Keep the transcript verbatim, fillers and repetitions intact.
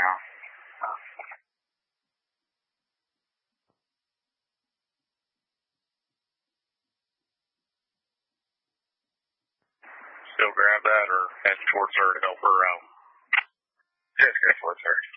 now. Uh, Still grab that or head towards her to help her out? just go towards her.